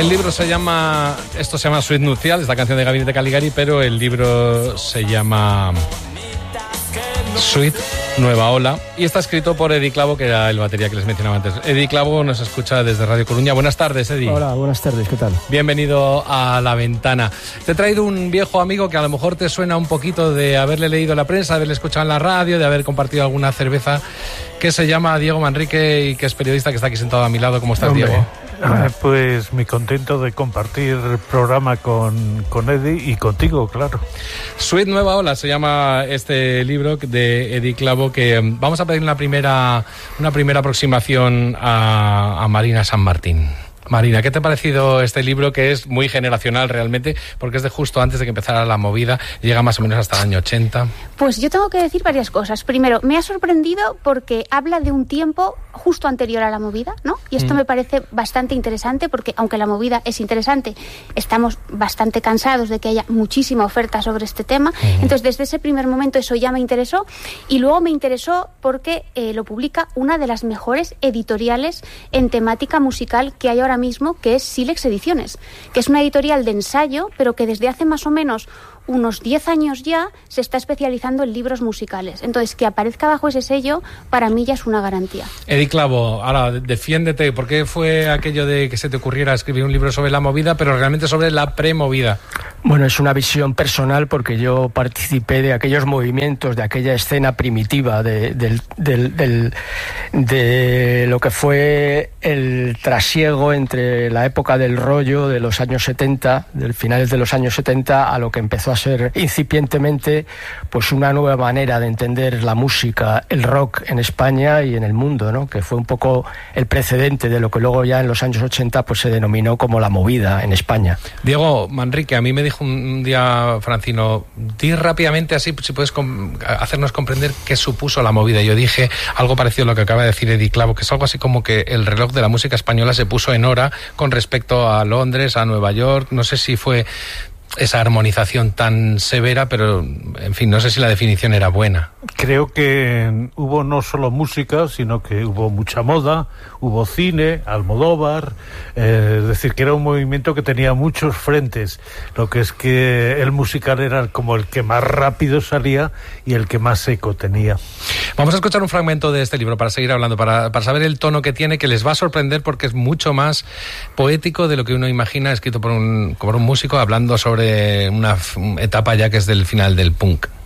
El libro se llama Suite Nupcial, es la canción de Gabinete Caligari, pero el libro se llama Suite Nueva Ola y está escrito por Edi Clavo, que era el batería que les mencionaba antes. Edi Clavo nos escucha desde Radio Coruña. Buenas tardes, Edi. Hola, buenas tardes, ¿qué tal? Bienvenido a La Ventana. Te he traído un viejo amigo que a lo mejor te suena un poquito de haberle leído en la prensa, de haberle escuchado en la radio, de haber compartido alguna cerveza, que se llama Diego Manrique y que es periodista, que está aquí sentado a mi lado. ¿Cómo estás, Hombre, Diego? Pues muy contento de compartir el programa con Edi y contigo, claro. Suite Nueva Ola se llama este libro de Edi Clavo, que vamos a pedir una primera aproximación a Marina San Martín. Marina, ¿qué te ha parecido este libro, que es muy generacional realmente, porque es de justo antes de que empezara la movida, llega más o menos hasta el año 80? Pues yo tengo que decir varias cosas. Primero, me ha sorprendido porque habla de un tiempo justo anterior a la movida, ¿no? Y esto me parece bastante interesante porque, aunque la movida es interesante, estamos bastante cansados de que haya muchísima oferta sobre este tema. Entonces, desde ese primer momento eso ya me interesó, y luego me interesó porque lo publica una de las mejores editoriales en temática musical que hay ahora mismo, que es Silex Ediciones, que es una editorial de ensayo, pero que desde hace más o menos unos 10 años ya se está especializando en libros musicales. Entonces, que aparezca bajo ese sello, para mí ya es una garantía. Edi Clavo, ahora defiéndete. ¿Por qué fue aquello de que se te ocurriera escribir un libro sobre la movida, pero realmente sobre la premovida? Bueno, es una visión personal porque yo participé de aquellos movimientos, de aquella escena primitiva de lo que fue el trasiego entre la época del rollo de los años 70, del finales de los años 70, a lo que empezó a ser incipientemente pues una nueva manera de entender la música, el rock en España y en el mundo, ¿no? Que fue un poco el precedente de lo que luego ya en los años 80 pues se denominó como la movida en España. Diego Manrique, a mí me dijo un día Francino, di rápidamente así, si puedes hacernos comprender qué supuso la movida. Yo dije algo parecido a lo que acaba de decir Edi Clavo, que es algo así como que el reloj de la música española se puso en hora con respecto a Londres, a Nueva York. No sé si fue esa armonización tan severa, pero en fin, no sé si la definición era buena. Creo que hubo no solo música, sino que hubo mucha moda, hubo cine, Almodóvar, es decir, que era un movimiento que tenía muchos frentes. Lo que es que el musical era como el que más rápido salía y el que más eco tenía. Vamos a escuchar un fragmento de este libro para seguir hablando, para saber el tono que tiene, que les va a sorprender porque es mucho más poético de lo que uno imagina, escrito por un músico hablando sobre una etapa ya que es del final del punk.